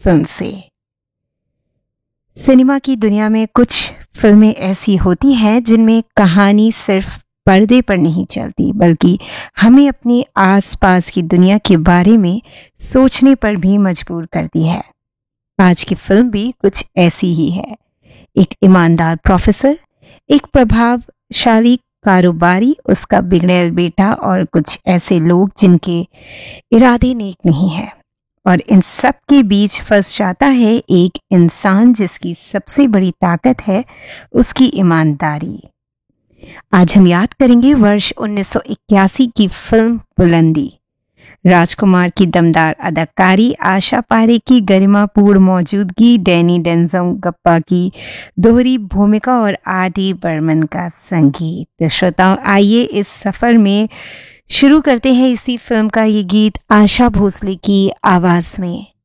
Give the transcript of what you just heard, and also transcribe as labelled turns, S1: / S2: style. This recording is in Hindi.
S1: फिल्म से। सिनेमा की दुनिया में कुछ फिल्में ऐसी होती हैं जिनमें कहानी सिर्फ पर्दे पर नहीं चलती, बल्कि हमें अपने आसपास की दुनिया के बारे में सोचने पर भी मजबूर करती है। आज की फिल्म भी कुछ ऐसी ही है। एक ईमानदार प्रोफेसर, एक प्रभावशाली कारोबारी, उसका बिगड़ैल बेटा और कुछ ऐसे लोग जिनके इरादे नेक नहीं है, और इन सब के बीच फंस जाता है एक इंसान जिसकी सबसे बड़ी ताकत है उसकी ईमानदारी। आज हम याद करेंगे वर्ष 1981 की फिल्म बुलंदी। राजकुमार की दमदार अदाकारी, आशा पारेख की गरिमापूर्ण मौजूदगी, डैनी डेंजोंगप्पा की दोहरी भूमिका और आर.डी. बर्मन का संगीत। तो श्रोताओ, आइए इस सफर में शुरू करते हैं इसी फिल्म का ये गीत आशा भोसले की आवाज में।